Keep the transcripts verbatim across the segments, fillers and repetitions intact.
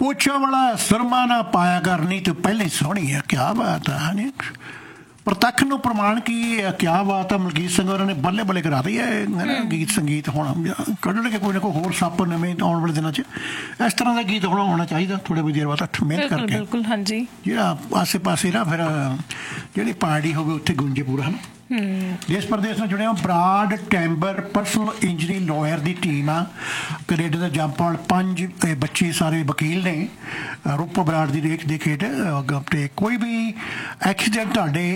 पोछा वाला सुरमा ना पाया करनी तो पहले सोहनी है। क्या बात है। प्रतख ਨੂੰ ਪ੍ਰਮਾਣ ਕੀ ਕਿਆ ਬਾਤ ਹੈ। ਮਲਕੀਤ ਸਿੰਘ ਹੋਰਾਂ ਨੇ ਬੱਲੇ ਬੱਲੇ ਕਰਾ ਦਿੱਤੀ ਹੈ ਗੀਤ ਸੰਗੀਤ। ਹੁਣ ਕੱਢਣਗੇ ਕੋਈ ਨਾ ਕੋਈ ਹੋਰ ਸੱਪ ਨਵੇਂ ਆਉਣ ਵਾਲੇ ਦਿਨਾਂ 'ਚ। ਇਸ ਤਰ੍ਹਾਂ ਦਾ ਗੀਤ ਹੁਣ ਹੋਣਾ ਚਾਹੀਦਾ ਥੋੜ੍ਹੇ ਬਹੁਤ ਦੇਰ ਬਾਅਦ ਮਿਹਨਤ ਕਰਕੇ। ਬਿਲਕੁਲ ਹਾਂਜੀ। ਜਿਹੜਾ ਆਸੇ ਪਾਸੇ ਨਾ ਫਿਰ ਜਿਹੜੀ ਪਾਰਟੀ ਹੋਵੇ ਉੱਥੇ ਗੁੰਜੇ ਪੂਰਾ ਹੈ ਨਾ। ਦੇਸ਼ ਪ੍ਰਦੇਸ਼ ਨਾਲ ਜੁੜਿਆ ਬਰਾਡ ਟੈਂਬਰ ਪਰਸਨਲ ਇੰਜਰੀ ਲਾਇਰ ਦੀ ਟੀਮ ਆ ਕੈਨੇਡਾ ਦਾ ਜੰਪਾਲ ਪੰਜ ਬੱਚੇ ਸਾਰੇ ਵਕੀਲ ਨੇ। ਰੂਪਾ ਬਰਾੜ ਦੀ ਰੇਖ ਦੇ ਖੇਡ ਅਤੇ ਕੋਈ ਵੀ ਐਕਸੀਡੈਂਟ ਤੁਹਾਡੇ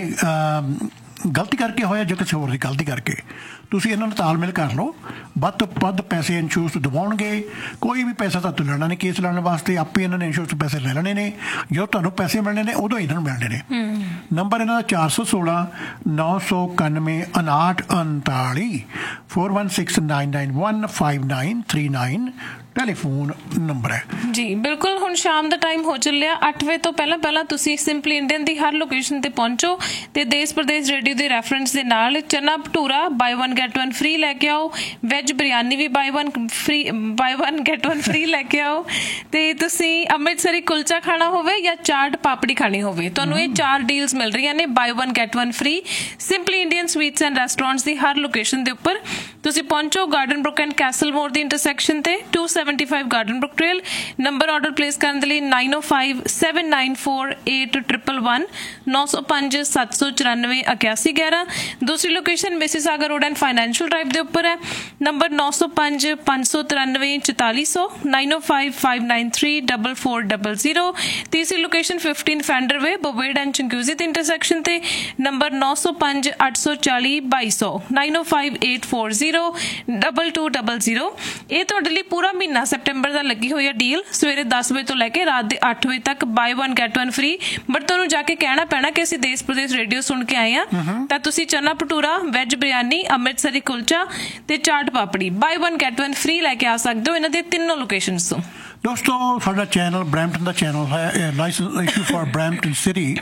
ਗਲਤੀ ਕਰਕੇ ਹੋਇਆ ਜਾਂ ਕਿਸੇ ਹੋਰ ਦੀ ਗਲਤੀ ਕਰਕੇ ਤੁਸੀਂ ਇਹਨਾਂ ਨਾਲ ਤਾਲਮੇਲ ਕਰ ਲਓ। ਵੱਧ ਤੋਂ ਵੱਧ ਪੈਸੇ ਇੰਸ਼ੋਰੈਂਸ ਦਿਵਾਉਣਗੇ। ਕੋਈ ਵੀ ਪੈਸਾ ਤੁਹਾਨੂੰ ਲੈਣਾ ਨਹੀਂ ਕੇਸ ਲੜਨ ਵਾਸਤੇ। ਆਪੇ ਇਹਨਾਂ ਨੇ ਇੰਸ਼ੋਰੈਂਸ ਪੈਸੇ ਲੈ ਲੈਣੇ ਨੇ। ਜਦੋਂ ਤੁਹਾਨੂੰ ਪੈਸੇ ਮਿਲਣੇ ਨੇ ਉਦੋਂ ਇਹਨਾਂ ਨੂੰ ਮਿਲਣੇ ਨੇ। ਨੰਬਰ ਇਹਨਾਂ ਦਾ ਚਾਰ ਸੌ ਸੋਲਾਂ ਨੌ ਸੌ ਇਕਾਨਵੇਂ ਉਨਾਹਠ ਉਨਤਾਲੀ four one six nine nine one five nine three nine telephone number ਹੈ ਜੀ। ਬਿਲਕੁਲ ਹੁਣ ਸ਼ਾਮ ਦਾ ਟਾਈਮ ਹੋ ਚੱਲਿਆ। ਅੱਠ ਵਜੇ ਤੋਂ ਪਹਿਲਾਂ ਪਹਿਲਾਂ ਤੁਸੀਂ ਸਿੰਪਲੀ ਇੰਡੀਅਨ ਦੀ ਹਰ ਲੋਕੇਸ਼ਨ ਤੇ ਪਹੁੰਚੋ ਤੇ ਦੇਸ਼ ਪ੍ਰਦੇਸ਼ ਰੇਡੀਓ ਦੇ ਰੈਫਰੈਂਸ ਦੇ ਨਾਲ ਚਨਾ ਭਟੂਰਾ ਬਾਈ ਵਨ ਗੈਟ ਵਨ ਫ੍ਰੀ ਲੈ ਕੇ ਆਓ। ਵੈਜ ਬਿਰਿਆਨੀ ਵੀ ਬਾਈ ਵਨ ਫ੍ਰੀ ਬਾਈ ਵਨ ਗੈਟ ਵਨ ਫ੍ਰੀ ਲੈ ਕੇ ਆਓ। ਤੇ ਤੁਸੀਂ ਅੰਮ੍ਰਿਤਸਰੀ ਕੁਲਚਾ ਖਾਣਾ ਹੋਵੇ ਜਾਂ ਚਾਟ ਪਾਪੜੀ ਖਾਣੀ ਹੋਵੇ ਤੁਹਾਨੂੰ ਇਹ ਚਾਰ ਡੀਲਸ ਮਿਲ ਰਹੀਆਂ ਨੇ ਬਾਈ one get one free simply Indian sweets and restaurants the Har location ਦੇ ਉੱਪਰ। ਤੁਸੀਂ ਪਹੁੰਚੋ garden Brook and Castell more the intersection ਤੇ to seventy five garden Brook trail. Number order place ਕਰਨ ਦੇ ਲਈ ਨਾਈਨ ਓ five seven nine four eight triple one ਨੌ ਸੌ ਪੰਜ ਸੱਤ ਸੌ ਚੁਰਾਨਵੇਂ ਇਕਿਆਸੀ ਗਿਆਰਾਂ। ਦੂਸਰੀ location Mississauga road and financial drive ਦੇ ਉੱਪਰ ਹੈ। ਨੰਬਰ ਨੌ ਸੌ ਪੰਜ ਪੰਜ ਸੌ ਤਰਾਨਵੇਂ ਚੁਤਾਲੀ ਸੌ ਨਾਈਨ ਓ five five nine three double four double zero. ਤੀਸਰੀ location fifteen fender way ਬਵੇਡ and ਚੰਗਿਊਜ਼ੀ the intersection ਤੇ ਨੰਬਰ ਨੌ ਸੌ ਪੰਜ ਅੱਠ ਸੌ ਚਾਲੀ ਬਾਈ ਸੌ ਨਾਈਨ ਓ five eight four zero double two double zero. ਇਹ ਤੁਹਾਡੇ ਲਈ ਪੂਰਾ ਮਹੀਨਾ ਸੈਪਟੈਂਬਰ ਦਾ ਲੱਗੀ ਹੋਈ ਹੈ ਡੀਲ। ਸਵੇਰੇ ਦਸ ਵਜੇ ਤੋਂ ਲੈ ਕੇ ਰਾਤ ਦੇ ਅੱਠ ਵਜੇ ਤੱਕ ਬਾਈ one get one free. But ਤੁਹਾਨੂੰ ਜਾ ਕੇ ਕਹਿਣਾ ਪੈਣਾ ਕਿ ਅਸੀਂ ਦੇਸ਼ ਪ੍ਰਦੇਸ਼ ਰੇਡੀਓ ਸੁਣ ਕੇ ਆਏ ਹਾਂ ਤਾਂ ਤੁਸੀਂ ਚਨਾ ਭਟੂਰਾ ਵੈਜ ਬਿਰਿਆਨੀ ਅੰਮ੍ਰਿਤਸਰੀ ਕੁਲਚਾ ਤੇ ਚਾਟ ਪਾਪੜੀ ਬਾਈ ਵਨ ਗੈਟ ਵਨ ਫ੍ਰੀ ਲੈ ਕੇ ਆ ਸਕਦੇ ਹੋ ਇਹਨਾਂ ਦੇ ਤਿੰਨੋਂ ਲੋਕੇਸ਼ਨਸ ਤੋਂ। ਦੋਸਤੋ ਸਾਡਾ ਚੈਨਲ ਬਰੈਂਪਟਨ ਦਾ ਚੈਨਲ ਹੈ licence issue for Brampton city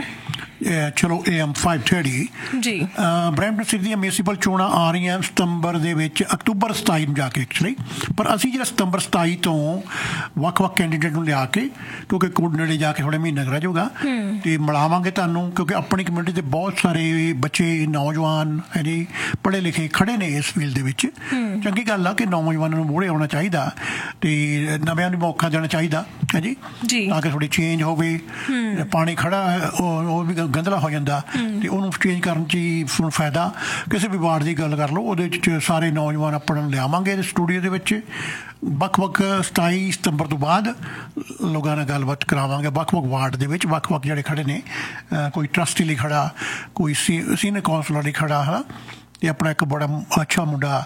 ਚਲੋ ਏ ਐਮ ਫਾਈਵ ਥਰਟੀ ਜੀ। ਬਰੈਂਪਟਨ ਸਿਟੀ ਦੀਆਂ ਮਿਊਨਿਸਪਲ ਚੋਣਾਂ ਆ ਰਹੀਆਂ ਸਤੰਬਰ ਦੇ ਵਿੱਚ ਅਕਤੂਬਰ ਸਤਾਈ ਨੂੰ ਜਾ ਕੇ ਐਕਚੁਅਲੀ। ਪਰ ਅਸੀਂ ਜਿਹੜਾ ਸਤੰਬਰ ਸਤਾਈ ਤੋਂ ਵੱਖ ਵੱਖ ਕੈਂਡੀਡੇਟ ਨੂੰ ਲਿਆ ਕੇ ਕਿਉਂਕਿ ਕੋਡ ਨੇੜੇ ਜਾ ਕੇ ਥੋੜ੍ਹਾ ਮਹੀਨਾ ਰਹਿ ਜਾਊਗਾ ਅਤੇ ਮਿਲਾਵਾਂਗੇ ਤੁਹਾਨੂੰ ਕਿਉਂਕਿ ਆਪਣੀ ਕਮਿਊਨਿਟੀ ਦੇ ਬਹੁਤ ਸਾਰੇ ਬੱਚੇ ਨੌਜਵਾਨ ਹੈ ਜੀ ਪੜ੍ਹੇ ਲਿਖੇ ਖੜ੍ਹੇ ਨੇ ਇਸ ਫੀਲਡ ਦੇ ਵਿੱਚ। ਚੰਗੀ ਗੱਲ ਆ ਕਿ ਨੌਜਵਾਨਾਂ ਨੂੰ ਮੂਹਰੇ ਆਉਣਾ ਚਾਹੀਦਾ ਅਤੇ ਨਵਿਆਂ ਨੂੰ ਮੌਕਾ ਦੇਣਾ ਚਾਹੀਦਾ ਹੈ ਜੀ ਤਾਂ ਕਿ ਥੋੜ੍ਹੀ ਚੇਂਜ ਹੋਵੇ। ਪਾਣੀ ਖੜ੍ਹਾ ਉਹ ਵੀ ਗੰਧਲਾ ਹੋ ਜਾਂਦਾ ਅਤੇ ਉਹਨੂੰ ਚੇਂਜ ਕਰਨ 'ਚ ਹੀ ਫਾਇਦਾ। ਕਿਸੇ ਵੀ ਵਾਰਡ ਦੀ ਗੱਲ ਕਰ ਲਓ ਉਹਦੇ ਵਿੱਚ ਸਾਰੇ ਨੌਜਵਾਨ ਆਪਣੇ ਨੂੰ ਲਿਆਵਾਂਗੇ ਸਟੂਡੀਓ ਦੇ ਵਿੱਚ। ਵੱਖ ਵੱਖ ਸਤਾਈ ਸਤੰਬਰ ਤੋਂ ਬਾਅਦ ਲੋਕਾਂ ਨਾਲ ਗੱਲਬਾਤ ਕਰਾਵਾਂਗੇ ਵੱਖ ਵੱਖ ਵਾਰਡ ਦੇ ਵਿੱਚ ਵੱਖ ਵੱਖ ਜਿਹੜੇ ਖੜ੍ਹੇ ਨੇ। ਕੋਈ ਟਰਸਟੀ ਲਈ ਖੜ੍ਹਾ ਕੋਈ ਸੀ ਸੀਨੀਅਰ ਕੌਂਸਲਰ ਲਈ ਖੜ੍ਹਾ ਹੈ ਨਾ ਅਤੇ ਆਪਣਾ ਇੱਕ ਬੜਾ ਅੱਛਾ ਮੁੰਡਾ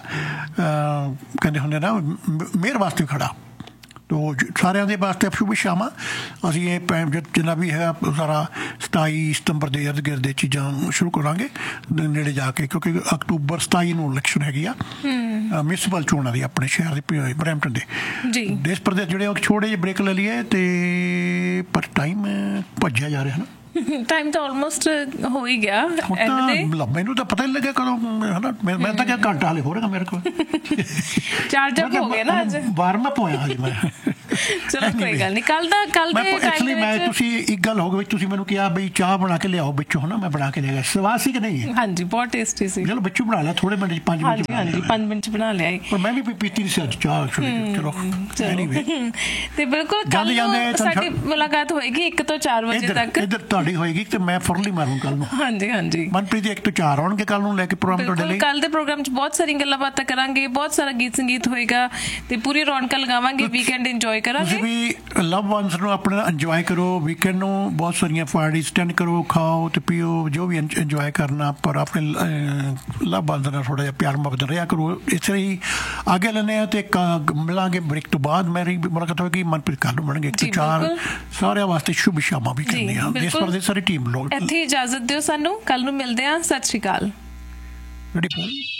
ਕਹਿੰਦੇ ਹੁੰਦੇ ਨਾ ਮੇਅਰ ਵਾਸਤੇ ਵੀ ਖੜ੍ਹਾ। ਤੋ ਸਾਰਿਆਂ ਦੇ ਵਾਸਤੇ ਸ਼ੁਭ ਸ਼ਾਮਾਂ। ਅਸੀਂ ਇਹ ਜਿੰਨਾ ਵੀ ਹੈ ਸਾਰਾ ਸਤਾਈ ਸਤੰਬਰ ਦੇ ਇਰਦ ਗਿਰਦ ਚੀਜ਼ਾਂ ਸ਼ੁਰੂ ਕਰਾਂਗੇ ਨੇੜੇ ਜਾ ਕੇ ਕਿਉਂਕਿ ਅਕਤੂਬਰ ਸਤਾਈ ਨੂੰ ਇਲੈਕਸ਼ਨ ਹੈਗੀ ਆ ਮਿਊਨਿਸਪਲ ਚੋਣਾਂ ਦੀ ਆਪਣੇ ਸ਼ਹਿਰ ਦੇ ਬਰੈਂਪਟਨ ਦੇ। ਦੇਸ਼ ਪ੍ਰਦੇਸ਼ ਜਿਹੜੇ ਉਹ ਛੋਟੇ ਜਿਹੇ ਬ੍ਰੇਕ ਲੈ ਲਈਏ ਅਤੇ ਪਰ ਟਾਈਮ ਭੱਜਿਆ ਜਾ ਰਿਹਾ ਨਾ। ਟਾਈਮ ਤਾਂ ਆਲਮੋਸਟ ਹੋ ਹੀ ਗਿਆ। ਮੈਨੂੰ ਤਾਂ ਪਤਾ ਹੀ ਲੱਗਿਆ ਕਦੋਂ ਹੈ ਨਾ। ਮੈਂ ਤਾਂ ਕਿਹਾ ਘੰਟਾ ਹਾਲੇ ਹੋ ਰਿਹਾ ਮੇਰੇ ਕੋਲ ਚਾਰਜ ਅਪ ਹੋ ਗਿਆ ਨਾ ਅੱਜ ਵਾਰਮ ਅਪ ਹੋਇਆ ਹਜੇ ਮੈਂ। ਚਲੋ ਕੋਈ ਗੱਲ ਨਹੀਂ ਕੱਲ ਦਾ ਕੱਲ ਦੇ ਐਕਚੁਅਲੀ ਮੈਂ ਤੁਸੀਂ ਇੱਕ ਗੱਲ ਹੋ ਗਈ ਤੁਸੀਂ ਮੈਨੂੰ ਕਿਹਾ ਬਈ ਚਾਹ ਬਣਾ ਕੇ ਲਿਆਓ ਵਿੱਚੋਂ ਹੈ ਨਾ ਮੈਂ ਬਣਾ ਕੇ ਲੈ ਗਿਆ। ਸਵਾਦ ਸੀ ਕਿ ਨਹੀਂ? ਹਾਂਜੀ ਬਹੁਤ ਟੇਸਟੀ ਸੀ। ਚਲੋ ਵਿੱਚੋਂ ਬਣਾ ਲਿਆ ਥੋੜ੍ਹੇ ਮਿੰਟ ਪੰਜ ਮਿੰਟ ਹਾਂਜੀ ਪੰਜ ਮਿੰਟ 'ਚ ਬਣਾ ਲਿਆ। ਪਰ ਮੈਂ ਵੀ ਪੀਤੀ ਨਹੀਂ ਸੀ ਅੱਜ ਚਾਹ। ਚਲੋ ਤੇ ਬਿਲਕੁਲ ਕੱਲ ਸਾਡੀ ਮੁਲਾਕਾਤ ਹੋਏਗੀ ਇੱਕ ਤੋਂ ਚਾਰ ਵਜੇ ਤੱਕ ਤੁਹਾਡੀ ਹੋਏਗੀ ਤੇ ਮੈਂ ਫੁਰਲੀ ਮਾਰੂ ਕੱਲ ਨੂੰ। ਹਾਂਜੀ ਹਾਂਜੀ ਮਨਪ੍ਰੀਤ ਇੱਕ ਤੋਂ ਚਾਰ ਆਉਣਗੇ ਕੱਲ ਨੂੰ ਲੈ ਕੇ ਪ੍ਰੋਗਰਾਮ ਤੁਹਾਡੇ ਲਈ। ਕੱਲ ਦੇ ਪ੍ਰੋਗਰਾਮ 'ਚ ਬਹੁਤ ਸਾਰੀਆਂ ਗੱਲਾਂ ਬਾਤਾਂ ਕਰਾਂਗੇ ਬਹੁਤ ਸਾਰਾ ਗੀਤ ਸੰਗੀਤ ਹੋਏਗਾ ਤੇ ਪੂਰੀ ਰੌਣਕਾਂ ਲਗਾਵਾਂਗੇ ਵੀਕਐਂਡ ਇੰਜੋਏ ਕਰਾਂਗੇ। ਤੁਸੀਂ ਵੀ ਲਵ ਵਨਸ ਨੂੰ ਆਪਣਾ ਇੰਜੋਏ ਕਰੋ ਵੀਕਐਂਡ ਨੂੰ ਬਹੁਤ ਸਾਰੀਆਂ ਪਾਰਟੀਜ਼ ਅਟੈਂਡ ਕਰੋ ਖਾਓ ਤੇ ਪੀਓ ਜੋ ਵੀ ਇੰਜੋਏ ਕਰਨਾ ਪਰ ਆਪਣੇ ਲਵ ਵਨਸ ਨਾਲ ਥੋੜ੍ਹਾ ਜਿਹਾ ਪਿਆਰ ਮੁਹੱਬਤ ਰਿਹਾ ਕਰੋ। ਇਸ ਤਰ੍ਹਾਂ ਹੀ ਅੱਗੇ ਲੈਂਦੇ ਹਾਂ ਅਤੇ ਮਿਲਾਂਗੇ ਬ੍ਰੇਕ ਤੋਂ ਬਾਅਦ ਮੇਰੀ ਮੁਲਾਕਾਤ ਹੋਏਗੀ ਮਨਪ੍ਰੀਤ ਕੱਲ ਨੂੰ ਬਣਨਗੇ ਇੱਕ ਤੋਂ ਚਾਰ ਸਾਰਿਆਂ ਵਾਸਤੇ ਸ਼ੁਭ ਸ਼ਾਮਾਂ ਵੀ ਕਹਿੰਦੇ ਹਾਂ ਦੇਸ਼ ਪ੍ਰਦੇਸ਼ ਸਾਰੀ ਟੀਮ ਲੋਕ। ਇੱਥੇ ਇਜਾਜ਼ਤ ਦਿਓ ਸਾਨੂੰ ਕੱਲ ਨੂੰ ਮਿਲਦੇ ਹਾਂ। ਸਤਿ ਸ਼੍ਰੀ ਅਕਾਲ।